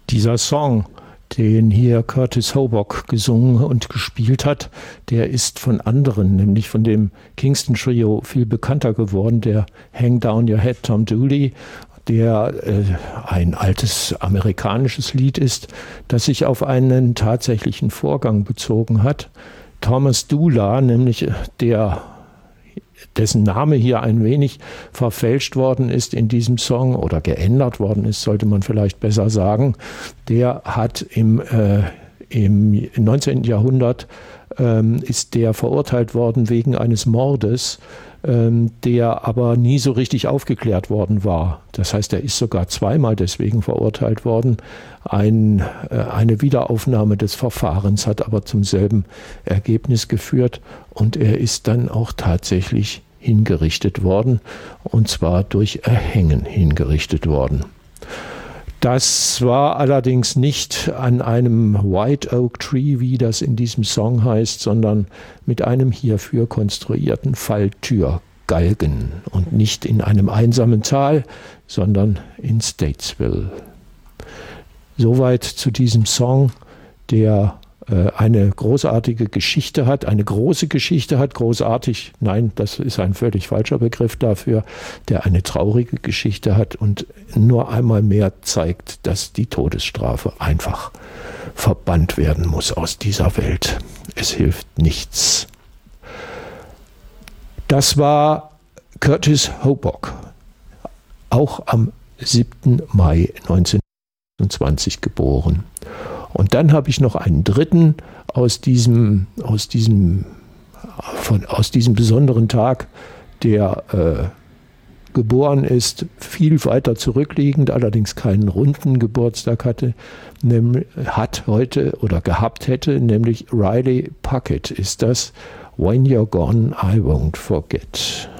Dieser Song, den hier Curtis Hobock gesungen und gespielt hat, der ist von anderen, nämlich von dem Kingston Trio, viel bekannter geworden, der Hang Down Your Head Tom Dooley, der ein altes amerikanisches Lied ist, das sich auf einen tatsächlichen Vorgang bezogen hat. Thomas Dula, nämlich dessen Name hier ein wenig verfälscht worden ist in diesem Song oder geändert worden ist, sollte man vielleicht besser sagen, der hat im 19. Jahrhundert ist der verurteilt worden wegen eines Mordes, der aber nie so richtig aufgeklärt worden war. Das heißt, er ist sogar zweimal deswegen verurteilt worden. Eine Wiederaufnahme des Verfahrens hat aber zum selben Ergebnis geführt und er ist dann auch tatsächlich hingerichtet worden, und zwar durch Erhängen hingerichtet worden. Das war allerdings nicht an einem White Oak Tree, wie das in diesem Song heißt, sondern mit einem hierfür konstruierten Falltürgalgen und nicht in einem einsamen Tal, sondern in Statesville. Soweit zu diesem Song, der eine großartige Geschichte hat, eine große Geschichte hat, großartig, nein, das ist ein völlig falscher Begriff dafür, der eine traurige Geschichte hat und nur einmal mehr zeigt, dass die Todesstrafe einfach verbannt werden muss aus dieser Welt. Es hilft nichts. Das war Curtis Hobock, auch am 7. Mai 1920 geboren. Und dann habe ich noch einen dritten aus diesem besonderen Tag, der geboren ist, viel weiter zurückliegend, allerdings keinen runden Geburtstag hat heute oder gehabt hätte, nämlich Riley Puckett ist das. When You're Gone, I Won't Forget.